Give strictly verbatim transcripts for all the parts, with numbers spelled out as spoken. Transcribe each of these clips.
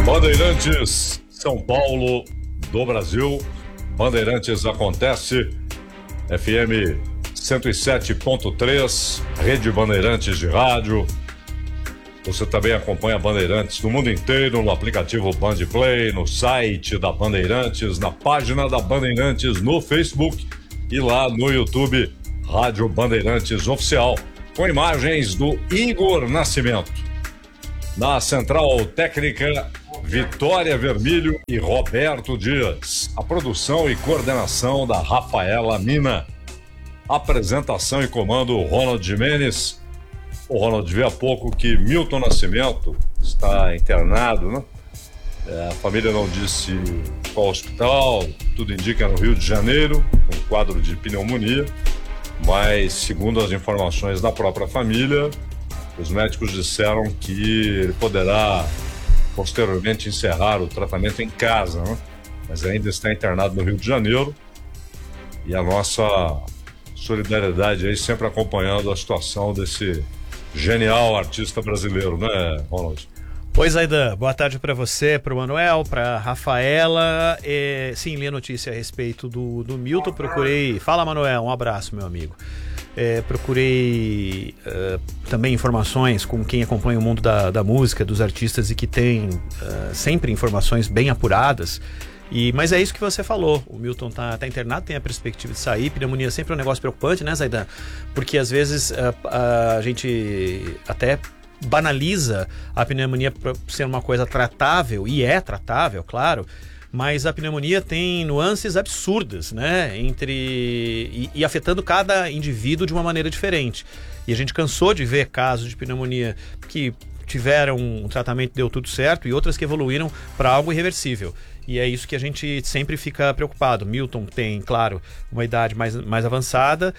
Bandeirantes, São Paulo, do Brasil. Bandeirantes acontece, F M cento e sete ponto três, Rede Bandeirantes de rádio. Você também acompanha Bandeirantes no mundo inteiro, no aplicativo Bandplay, no site da Bandeirantes, na página da Bandeirantes no Facebook e lá no YouTube, Rádio Bandeirantes Oficial, com imagens do Igor Nascimento. Na Central Técnica, Vitória Vermilho e Roberto Dias. A produção e coordenação da Rafaela Mina. Apresentação e comando Ronald Jimenez. O Ronald viu há pouco que Milton Nascimento está internado, né? É, a família não disse qual hospital, tudo indica no Rio de Janeiro, um quadro de pneumonia, mas segundo as informações da própria família, os médicos disseram que ele poderá posteriormente encerrar o tratamento em casa, né? Mas ainda está internado no Rio de Janeiro, e a nossa solidariedade aí sempre acompanhando a situação desse genial artista brasileiro, né, Ronald? Oi, Zaidan, boa tarde para você, para o Manuel, para Rafaela. É, sim, li a notícia a respeito do, do Milton, procurei... Fala, Manuel, um abraço, meu amigo. É, procurei uh, também informações com quem acompanha o mundo da, da música, dos artistas, e que tem uh, sempre informações bem apuradas. E, mas é isso que você falou, o Milton tá, tá internado, tem a perspectiva de sair. Pneumonia é sempre um negócio preocupante, né, Zaidan? Porque às vezes a, a gente até banaliza a pneumonia por ser uma coisa tratável, e é tratável, claro, mas a pneumonia tem nuances absurdas, né, entre e, e afetando cada indivíduo de uma maneira diferente. E a gente cansou de ver casos de pneumonia que tiveram um tratamento, deu tudo certo, e outras que evoluíram para algo irreversível. E é isso que a gente sempre fica preocupado. Milton tem, claro, uma idade mais, mais avançada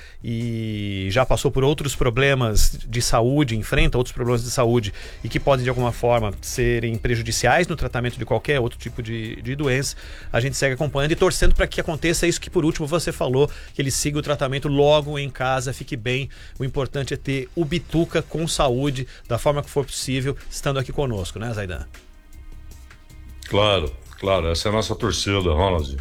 e já passou por outros problemas de saúde, enfrenta outros problemas de saúde e que podem, de alguma forma, serem prejudiciais no tratamento de qualquer outro tipo de, de doença. A gente segue acompanhando e torcendo para que aconteça isso que, por último, você falou, que ele siga o tratamento logo em casa, fique bem. O importante é ter o Bituca com saúde, da forma que for possível, estando aqui conosco, né, Zaidan? Claro. Claro, essa é a nossa torcida, Ronald.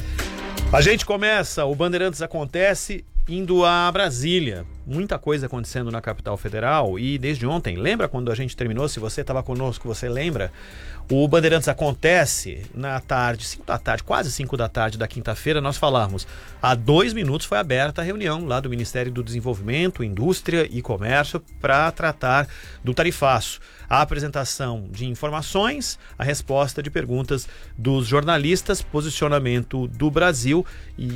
A gente começa, o Bandeirantes acontece indo a Brasília. Muita coisa acontecendo na capital federal e desde ontem, lembra quando a gente terminou? Se você estava conosco, você lembra? O Bandeirantes acontece na tarde, cinco da tarde, quase cinco da tarde da quinta-feira, nós falamos. Há dois minutos foi aberta a reunião lá do Ministério do Desenvolvimento, Indústria e Comércio para tratar do tarifaço. A apresentação de informações, a resposta de perguntas dos jornalistas, posicionamento do Brasil,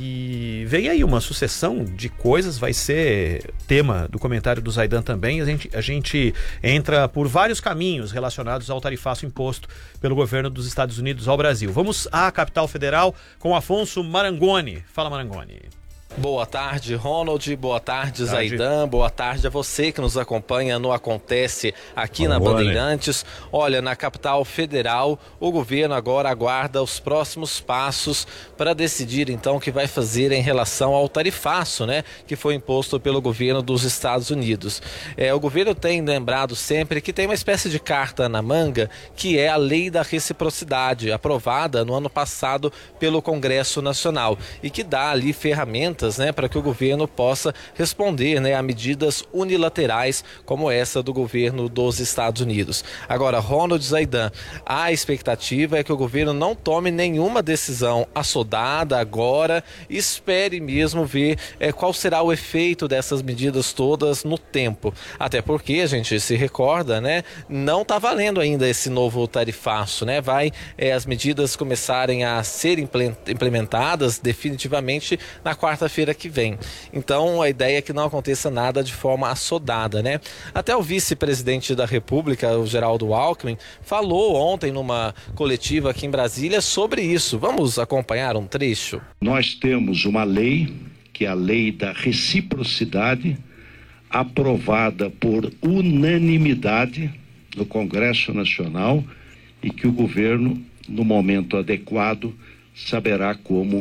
e vem aí uma sucessão de coisas, vai ser tema do comentário do Zaidan também. A gente, a gente entra por vários caminhos relacionados ao tarifaço imposto pelo governo dos Estados Unidos ao Brasil. Vamos à capital federal com Afonso Marangoni. Fala, Marangoni. Boa tarde, Ronald. Boa tarde, Zaidan. Boa tarde a você que nos acompanha no Acontece aqui na Bandeirantes. Olha, na capital federal, o governo agora aguarda os próximos passos para decidir, então, o que vai fazer em relação ao tarifaço, né, que foi imposto pelo governo dos Estados Unidos. É, o governo tem lembrado sempre que tem uma espécie de carta na manga, que é a Lei da Reciprocidade, aprovada no ano passado pelo Congresso Nacional, e que dá ali ferramentas, né, para que o governo possa responder, né, a medidas unilaterais como essa do governo dos Estados Unidos. Agora, Ronald, Zaidan, a expectativa é que o governo não tome nenhuma decisão assodada agora, espere mesmo ver é, qual será o efeito dessas medidas todas no tempo. Até porque, a gente se recorda, né, não está valendo ainda esse novo tarifaço, né? Vai é, as medidas começarem a ser implementadas definitivamente na quarta-feira que vem. Então a ideia é que não aconteça nada de forma assodada, né? Até o vice-presidente da República, o Geraldo Alckmin, falou ontem numa coletiva aqui em Brasília sobre isso. Vamos acompanhar um trecho? Nós temos uma lei, que é a Lei da Reciprocidade, aprovada por unanimidade no Congresso Nacional, e que o governo, no momento adequado, saberá como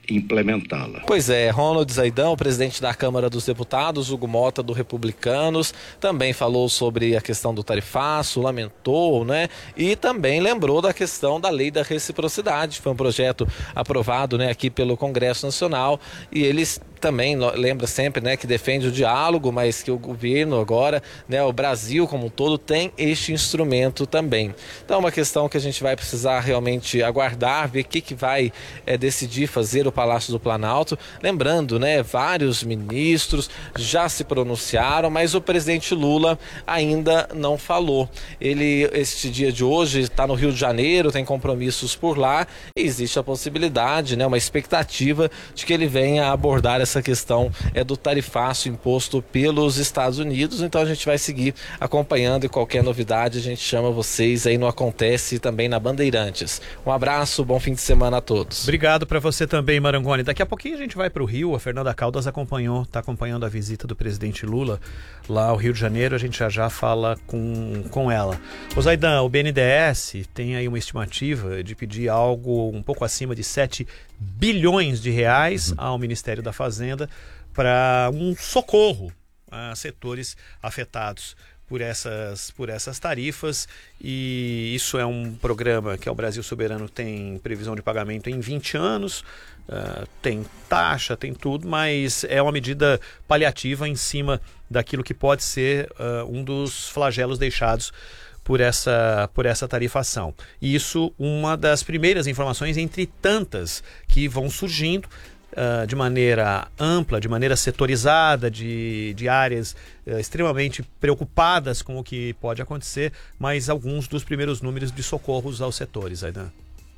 implementá-la. Pois é, Ronald Zaidan, o presidente da Câmara dos Deputados, Hugo Mota, do Republicanos, também falou sobre a questão do tarifaço, lamentou, né? E também lembrou da questão da lei da reciprocidade. Foi um projeto aprovado, né, aqui pelo Congresso Nacional, e eles também lembra sempre, né, que defende o diálogo, mas que o governo agora, né, o Brasil como um todo tem este instrumento também. Então é uma questão que a gente vai precisar realmente aguardar, ver o que, que vai é, decidir fazer o Palácio do Planalto. Lembrando, né, vários ministros já se pronunciaram, mas o presidente Lula ainda não falou. Ele, este dia de hoje, está no Rio de Janeiro, tem compromissos por lá, e existe a possibilidade, né, uma expectativa de que ele venha abordar essa questão é do tarifaço imposto pelos Estados Unidos. Então a gente vai seguir acompanhando, e qualquer novidade a gente chama vocês aí no Acontece e também na Bandeirantes. Um abraço, bom fim de semana a todos. Obrigado para você também, Marangoni. Daqui a pouquinho a gente vai para o Rio. A Fernanda Caldas acompanhou, está acompanhando a visita do presidente Lula lá ao Rio de Janeiro. A gente já já fala com, com ela. O Zaidan, o B N D E S tem aí uma estimativa de pedir algo um pouco acima de sete bilhões de reais ao Ministério da Fazenda para um socorro a setores afetados por essas, por essas tarifas, e isso é um programa que o Brasil Soberano tem previsão de pagamento em vinte anos, uh, tem taxa, tem tudo, mas é uma medida paliativa em cima daquilo que pode ser uh, um dos flagelos deixados por essa, por essa tarifação. E isso, uma das primeiras informações entre tantas que vão surgindo uh, de maneira ampla, de maneira setorizada, de, de áreas uh, extremamente preocupadas com o que pode acontecer, mas alguns dos primeiros números de socorros aos setores, Aidan.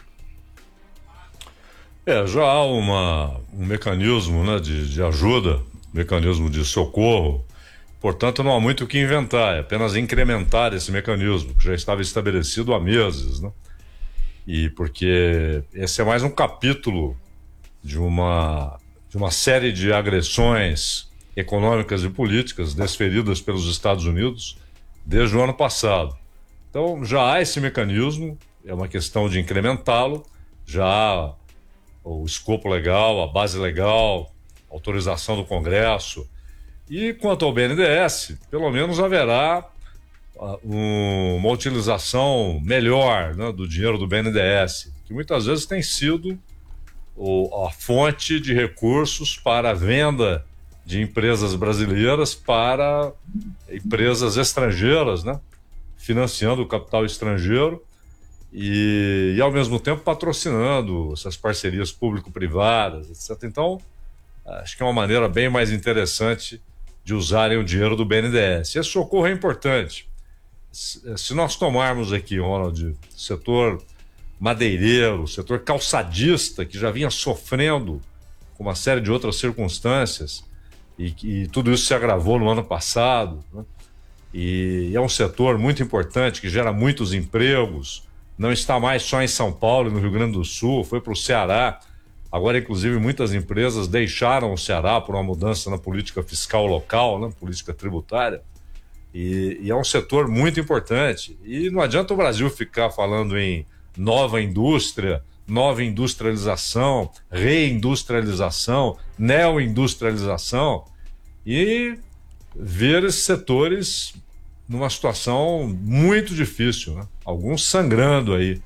É, já há uma, um mecanismo, né, de, de ajuda, mecanismo de socorro. Portanto, não há muito o que inventar, é apenas incrementar esse mecanismo, que já estava estabelecido há meses, né? E porque esse é mais um capítulo de uma, de uma série de agressões econômicas e políticas desferidas pelos Estados Unidos desde o ano passado. Então, já há esse mecanismo, é uma questão de incrementá-lo, já há o escopo legal, a base legal, autorização do Congresso. E quanto ao B N D E S, pelo menos haverá uh, um, uma utilização melhor, né, do dinheiro do B N D E S, que muitas vezes tem sido o, a fonte de recursos para a venda de empresas brasileiras para empresas estrangeiras, né, financiando o capital estrangeiro e, e ao mesmo tempo patrocinando essas parcerias público-privadas, etcétera. Então, acho que é uma maneira bem mais interessante de usarem o dinheiro do B N D E S. Esse socorro é importante. Se nós tomarmos aqui, Ronald, setor madeireiro, setor calçadista, que já vinha sofrendo com uma série de outras circunstâncias, e, e tudo isso se agravou no ano passado, né? E é um setor muito importante, que gera muitos empregos, não está mais só em São Paulo e no Rio Grande do Sul, foi para o Ceará. Agora, inclusive, muitas empresas deixaram o Ceará por uma mudança na política fiscal local, né, política tributária, e, e é um setor muito importante. E não adianta o Brasil ficar falando em nova indústria, nova industrialização, reindustrialização, neoindustrialização, e ver esses setores numa situação muito difícil, né? Alguns sangrando aí.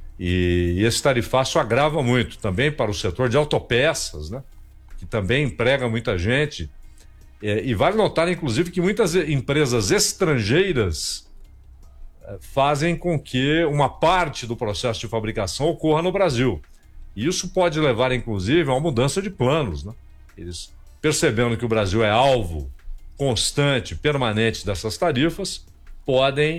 E esse tarifaço agrava muito também para o setor de autopeças, né, que também emprega muita gente. É, e vale notar, inclusive, que muitas empresas estrangeiras é, fazem com que uma parte do processo de fabricação ocorra no Brasil. E isso pode levar, inclusive, a uma mudança de planos, né? Eles, percebendo que o Brasil é alvo constante, permanente dessas tarifas, podem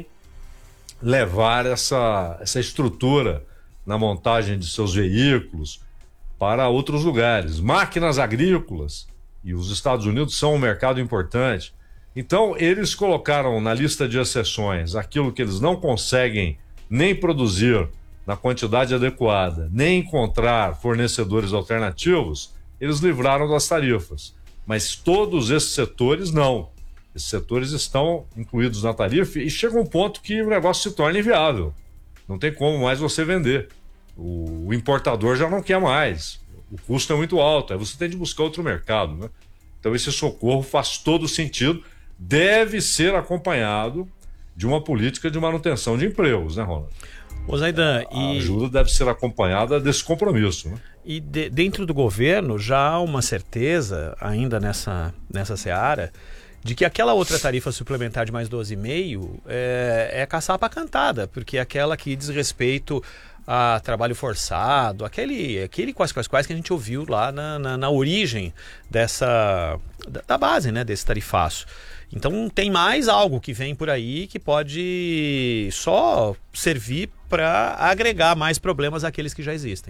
levar essa, essa estrutura na montagem de seus veículos para outros lugares. Máquinas agrícolas, e os Estados Unidos são um mercado importante. Então, eles colocaram na lista de exceções aquilo que eles não conseguem nem produzir na quantidade adequada, nem encontrar fornecedores alternativos, eles livraram das tarifas. Mas todos esses setores não. Esses setores estão incluídos na tarifa e chega um ponto que o negócio se torna inviável. Não tem como mais você vender. O, o importador já não quer mais. o custo é muito alto, aí você tem de buscar outro mercado, né? Então esse socorro faz todo sentido, deve ser acompanhado de uma política de manutenção de empregos, né, Ronald? Ô Zaidan, a e... ajuda deve ser acompanhada desse compromisso, né? E de, dentro do governo já há uma certeza, ainda nessa, nessa seara, de que aquela outra tarifa suplementar de mais doze vírgula cinco é, é caçapa cantada, porque é aquela que diz respeito a trabalho forçado, aquele, aquele quais, quais, quais que a gente ouviu lá na, na, na origem dessa, da, da base, né, desse tarifaço. Então tem mais algo que vem por aí que pode só servir para agregar mais problemas àqueles que já existem.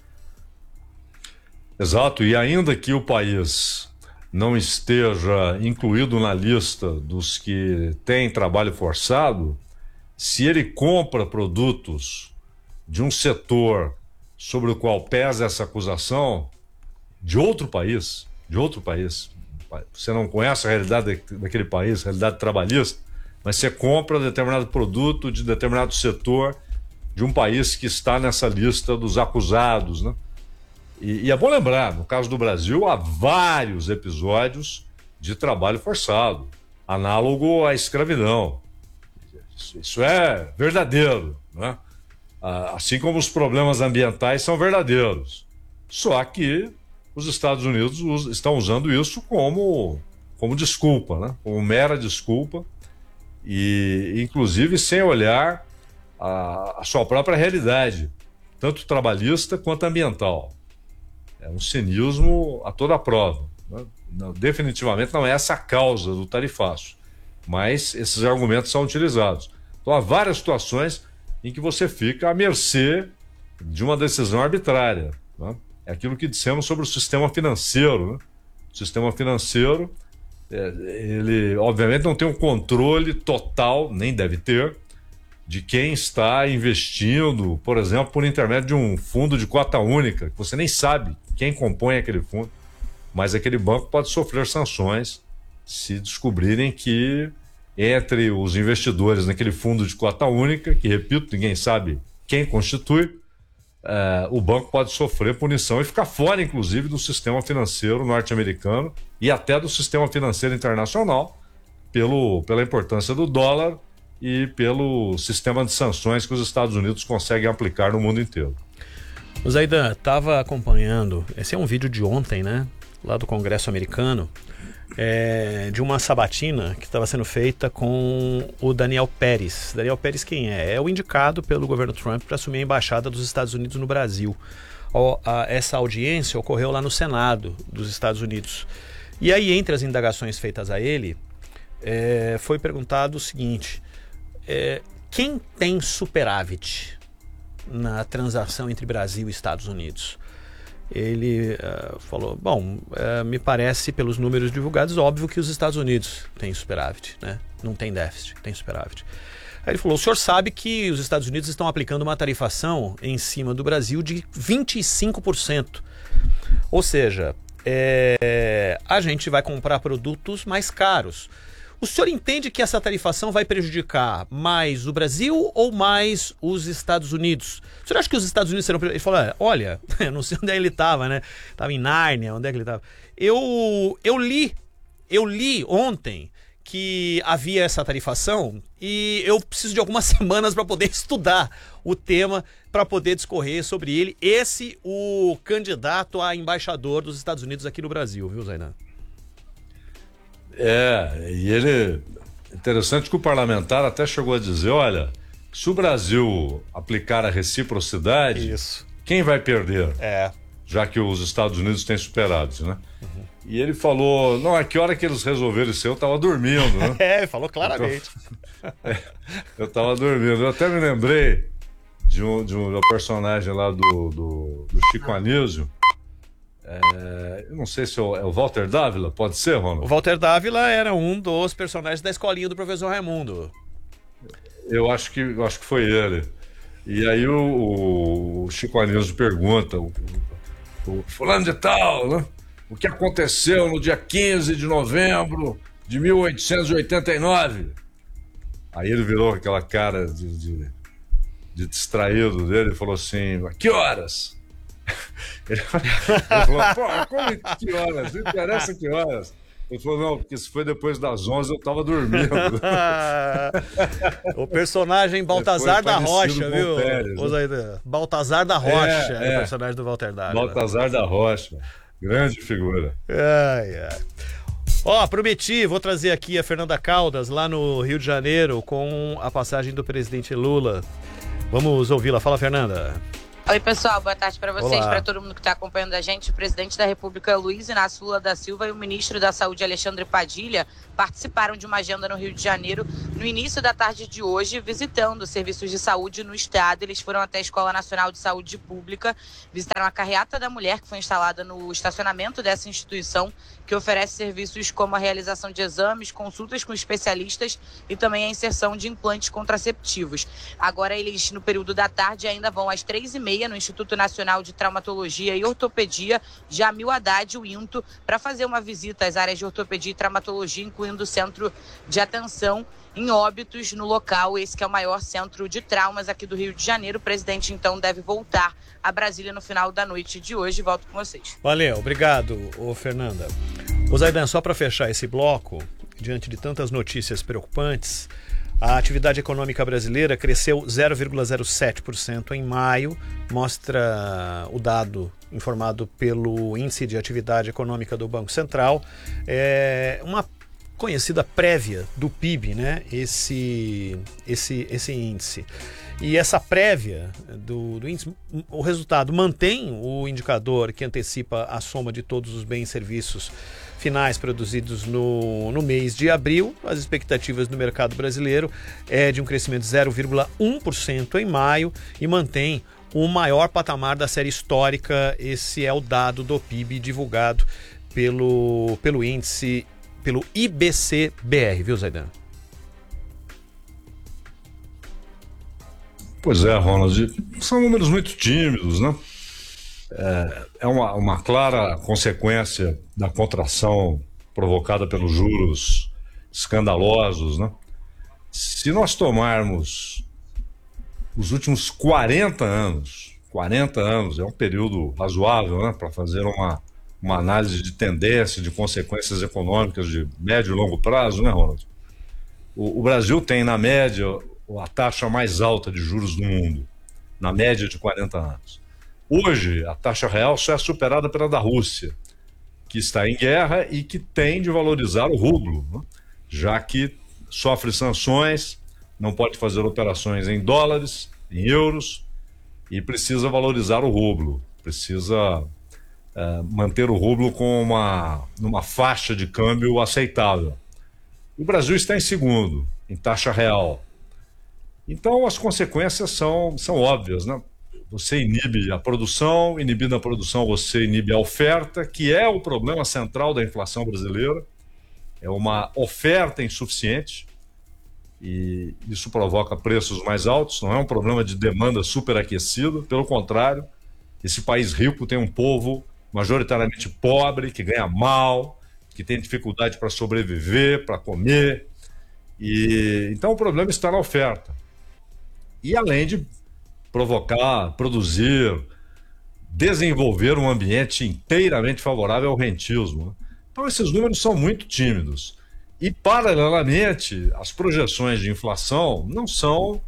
Exato, e ainda que o país não esteja incluído na lista dos que têm trabalho forçado, se ele compra produtos de um setor sobre o qual pesa essa acusação, de outro país, de outro país, você não conhece a realidade daquele país, a realidade trabalhista, mas você compra determinado produto de determinado setor de um país que está nessa lista dos acusados, né? E, e é bom lembrar, no caso do Brasil, há vários episódios de trabalho forçado, análogo à escravidão. Isso, isso é verdadeiro, né? Assim como os problemas ambientais são verdadeiros. Só que os Estados Unidos us, estão usando isso como, como desculpa, né? Como mera desculpa, e inclusive sem olhar a, a sua própria realidade, tanto trabalhista quanto ambiental. É um cinismo a toda prova, né? Não, definitivamente não é essa a causa do tarifaço, mas esses argumentos são utilizados. Então há várias situações em que você fica à mercê de uma decisão arbitrária, né? É aquilo que dissemos sobre o sistema financeiro, né? O sistema financeiro, é, ele obviamente não tem um controle total, nem deve ter, de quem está investindo, por exemplo, por intermédio de um fundo de cota única, que você nem sabe quem compõe aquele fundo, mas aquele banco pode sofrer sanções se descobrirem que entre os investidores naquele fundo de cota única, que, repito, ninguém sabe quem constitui, uh, o banco pode sofrer punição e ficar fora, inclusive, do sistema financeiro norte-americano e até do sistema financeiro internacional, pelo, pela importância do dólar e pelo sistema de sanções que os Estados Unidos conseguem aplicar no mundo inteiro. O Zaidan, estava acompanhando, esse é um vídeo de ontem, né, lá do Congresso americano, é, de uma sabatina que estava sendo feita com o Daniel Pérez. Daniel Pérez quem é? É o indicado pelo governo Trump para assumir a embaixada dos Estados Unidos no Brasil. O, a, essa audiência ocorreu lá no Senado dos Estados Unidos. E aí, entre as indagações feitas a ele, é, foi perguntado o seguinte: é, quem tem superávit na transação entre Brasil e Estados Unidos? Ele uh, falou, bom, uh, me parece, pelos números divulgados, óbvio que os Estados Unidos têm superávit, né? Não tem déficit, tem superávit. Aí ele falou, o senhor sabe que os Estados Unidos estão aplicando uma tarifação em cima do Brasil de vinte e cinco por cento. Ou seja, é, a gente vai comprar produtos mais caros. O senhor entende que essa tarifação vai prejudicar mais o Brasil ou mais os Estados Unidos? O senhor acha que os Estados Unidos serão... Ele falou, olha, eu não sei onde é que ele estava, né? Estava em Nárnia, onde é que ele estava? Eu, eu li, eu li ontem que havia essa tarifação e eu preciso de algumas semanas para poder estudar o tema, para poder discorrer sobre ele. Esse, o candidato a embaixador dos Estados Unidos aqui no Brasil, viu, Zaidan? É, e ele... Interessante que o parlamentar até chegou a dizer, olha, se o Brasil aplicar a reciprocidade, Isso. quem vai perder? É. Já que os Estados Unidos têm superávit, né? Uhum. E ele falou, não, a que hora que eles resolveram isso? Eu estava dormindo, né? É, falou claramente. Eu estava dormindo. Eu até me lembrei de um, de um personagem lá do, do, do Chico Anísio. É, eu não sei se é o, é o Walter Dávila, pode ser, Ronald? O Walter Dávila era um dos personagens da escolinha do professor Raimundo. Eu acho que, eu acho que foi ele. E aí o, o Chico Anísio pergunta, o, o fulano de tal, né? O que aconteceu no dia quinze de novembro de mil oitocentos e oitenta e nove? Aí ele virou aquela cara de, de, de distraído dele e falou assim, a que horas? Ele falou, pô, como que horas? Não interessa que horas. Ele falou, não, porque se foi depois das onze eu tava dormindo. O personagem Baltazar da Rocha, viu? Pérez, né? Baltazar da Rocha, é, é. o personagem do Walter D'Ávila. Baltazar da Rocha, grande figura. Ai, ai. Ó, prometi, vou trazer aqui a Fernanda Caldas, lá no Rio de Janeiro, com a passagem do presidente Lula. Vamos ouvi-la. Fala, Fernanda. Oi, pessoal, boa tarde para vocês, Olá. para todo mundo que está acompanhando a gente. O presidente da República, Luiz Inácio Lula da Silva, e o ministro da Saúde, Alexandre Padilha, participaram de uma agenda no Rio de Janeiro no início da tarde de hoje, visitando serviços de saúde no estado. Eles foram até a Escola Nacional de Saúde Pública, visitaram a Carreata da Mulher, que foi instalada no estacionamento dessa instituição, que oferece serviços como a realização de exames, consultas com especialistas e também a inserção de implantes contraceptivos. Agora eles, no período da tarde, ainda vão às três e meia no Instituto Nacional de Traumatologia e Ortopedia, Jamil Haddad, o INTO, para fazer uma visita às áreas de ortopedia e traumatologia, incluindo o centro de atenção em Óbitos no local, esse que é o maior centro de traumas aqui do Rio de Janeiro. O presidente, então, deve voltar a Brasília no final da noite de hoje. Volto com vocês. Valeu, obrigado, ô Fernanda. Ô Zaidan, só para fechar esse bloco, diante de tantas notícias preocupantes, a atividade econômica brasileira cresceu zero vírgula zero sete por cento em maio, mostra o dado informado pelo Índice de Atividade Econômica do Banco Central, é uma conhecida prévia do P I B, né? Esse, esse, esse índice. E essa prévia do, do índice, o resultado mantém o indicador que antecipa a soma de todos os bens e serviços finais produzidos no, no mês de abril. As expectativas do mercado brasileiro é de um crescimento de zero vírgula um por cento em maio e mantém o maior patamar da série histórica. Esse é o dado do P I B divulgado pelo, pelo índice, pelo I B C B R, viu, Zaidan? Pois é, Ronald, são números muito tímidos, né? É, é uma, uma clara consequência da contração provocada pelos juros escandalosos, né? Se nós tomarmos os últimos quarenta anos, quarenta anos é um período razoável, né, para fazer uma, uma análise de tendência, de consequências econômicas de médio e longo prazo, né, Ronald? O, o Brasil tem, na média, a taxa mais alta de juros do mundo, na média de quarenta anos. Hoje, a taxa real só é superada pela da Rússia, que está em guerra e que tem de valorizar o rublo, né? Já que sofre sanções, não pode fazer operações em dólares, em euros, e precisa valorizar o rublo, precisa é, manter o rublo com uma, numa faixa de câmbio aceitável. O Brasil está em segundo, em taxa real. Então, as consequências são, são óbvias, né? Você inibe a produção, inibindo a produção você inibe a oferta, que é o problema central da inflação brasileira. É uma oferta insuficiente e isso provoca preços mais altos. Não é um problema de demanda superaquecida, pelo contrário, esse país rico tem um povo majoritariamente pobre, que ganha mal, que tem dificuldade para sobreviver, para comer. E então o problema está na oferta. E além de provocar, produzir, desenvolver um ambiente inteiramente favorável ao rentismo. Então esses números são muito tímidos. E, paralelamente, as projeções de inflação não são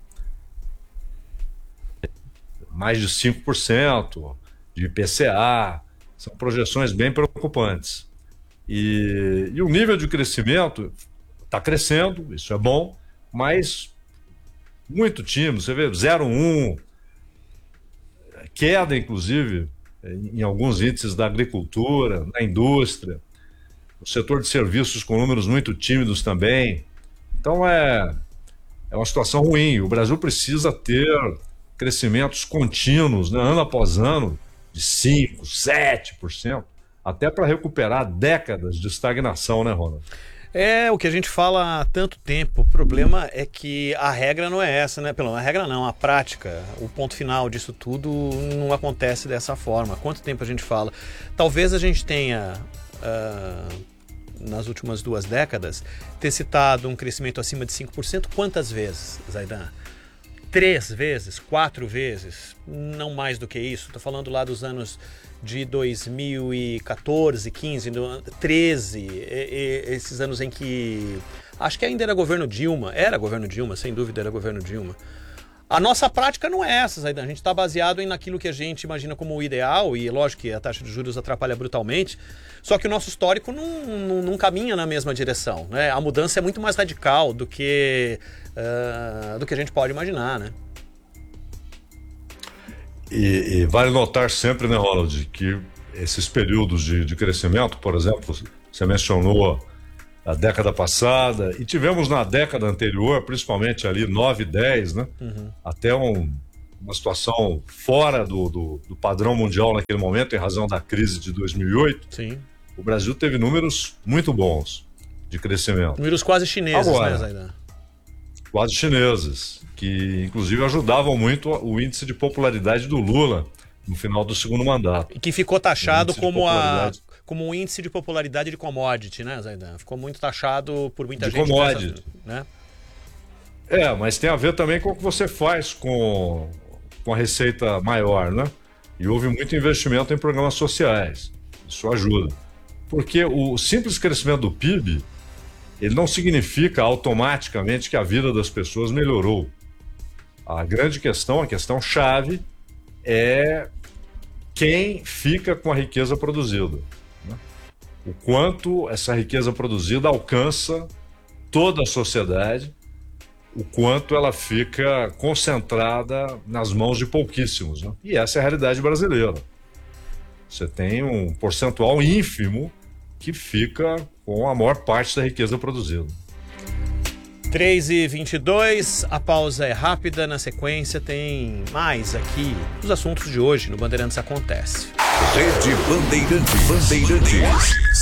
mais de cinco por cento de I P C A, são projeções bem preocupantes. E, e o nível de crescimento está crescendo, isso é bom, mas muito tímido. Você vê zero vírgula um, queda, inclusive, em alguns índices da agricultura, na indústria, o setor de serviços com números muito tímidos também. Então é, é uma situação ruim. O Brasil precisa ter crescimentos contínuos, né, ano após ano, de cinco por cento, sete por cento, até para recuperar décadas de estagnação, né, Ronald? É o que a gente fala há tanto tempo. O problema é que a regra não é essa, né? Pelo menos a regra não, a prática, o ponto final disso tudo não acontece dessa forma. Quanto tempo a gente fala? Talvez a gente tenha, uh, nas últimas duas décadas, ter citado um crescimento acima de cinco por cento. Quantas vezes, Zaidan? três vezes, quatro vezes, não mais do que isso. Estou falando lá dos anos de dois mil e quatorze, quinze, treze, e, e, esses anos em que acho que ainda era governo Dilma, era governo Dilma, sem dúvida era governo Dilma. A nossa prática não é essa, Zaidan. A gente está baseado em naquilo que a gente imagina como o ideal, e lógico que a taxa de juros atrapalha brutalmente, só que o nosso histórico não, não, não caminha na mesma direção, né? A mudança é muito mais radical do que, uh, do que a gente pode imaginar, né? E, e vale notar sempre, né, Ronald, que esses períodos de, de crescimento, por exemplo, você mencionou a década passada, e tivemos na década anterior, principalmente ali nove, dez, né? Uhum. Até um, uma situação fora do, do, do padrão mundial naquele momento, em razão da crise de dois mil e oito. Sim. O Brasil teve números muito bons de crescimento. Números quase chineses, agora, né, Zaidan? Quase chineses, que inclusive ajudavam muito o índice de popularidade do Lula no final do segundo mandato. E que ficou taxado como a... como um índice de popularidade de commodity, né, Zaidan? Ficou muito taxado por muita de gente. Commodity. Dessa, né? É, mas tem a ver também com o que você faz com, com a receita maior, né? E houve muito investimento em programas sociais. Isso ajuda. Porque o simples crescimento do P I B, ele não significa automaticamente que a vida das pessoas melhorou. A grande questão, a questão chave, é quem fica com a riqueza produzida. O quanto essa riqueza produzida alcança toda a sociedade, o quanto ela fica concentrada nas mãos de pouquíssimos, né? E essa é a realidade brasileira. Você tem um percentual ínfimo que fica com a maior parte da riqueza produzida. três e vinte e dois, a pausa é rápida, na sequência tem mais aqui os assuntos de hoje no Bandeirantes Acontece. Rede Bandeirantes. Bandeirantes.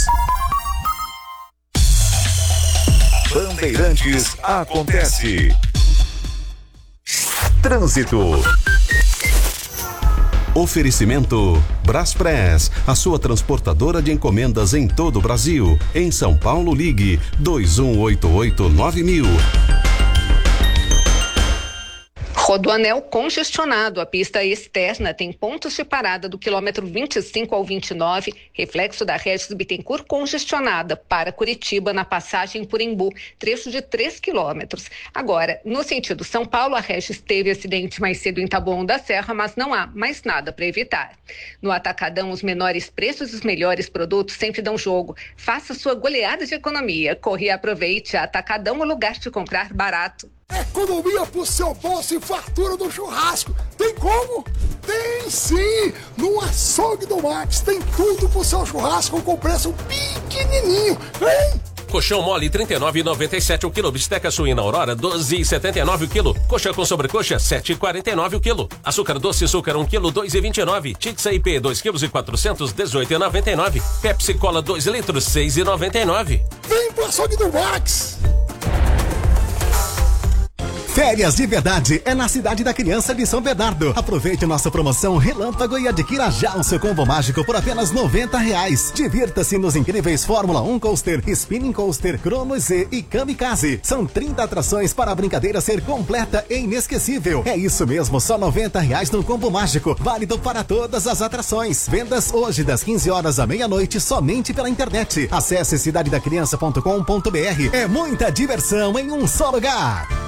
Bandeirantes Acontece. Trânsito. Oferecimento Braspress, a sua transportadora de encomendas em todo o Brasil. Em São Paulo, ligue dois um oito oito nove mil. Rodoanel congestionado. A pista externa tem pontos de parada do quilômetro vinte e cinco ao vinte e nove, reflexo da Regis Bittencourt congestionada para Curitiba na passagem por Embu, trecho de três quilômetros. Agora, no sentido São Paulo, a Regis teve acidente mais cedo em Taboão da Serra, mas não há mais nada para evitar. No Atacadão, os menores preços e os melhores produtos sempre dão jogo. Faça sua goleada de economia. Corre e aproveite. Atacadão, o lugar de comprar barato. Economia pro seu bolso e fartura do churrasco. Tem como? Tem sim! No Açougue do Max tem tudo pro seu churrasco com preço pequenininho. Vem! Colchão mole trinta e nove reais e noventa e sete centavos o quilo. Bisteca suína Aurora doze reais e setenta e nove centavos o quilo. Coxa com sobrecoxa sete reais e quarenta e nove centavos o quilo. Açúcar doce açúcar um quilo dois reais e vinte e nove centavos. Tix I P dois quilos e quatrocentos dezoito reais e noventa e nove centavos. Pepsi Cola dois litros seis reais e noventa e nove centavos. Vem pro Açougue do Max! Férias de verdade é na Cidade da Criança de São Bernardo. Aproveite nossa promoção Relâmpago e adquira já o seu combo mágico por apenas noventa reais. Divirta-se nos incríveis Fórmula um Coaster, Spinning Coaster, Crono Z e Kamikaze. São trinta atrações para a brincadeira ser completa e inesquecível. É isso mesmo, só noventa reais no combo mágico. Válido para todas as atrações. Vendas hoje das quinze horas à meia-noite somente pela internet. Acesse cidade da criança ponto com ponto br. É muita diversão em um só lugar.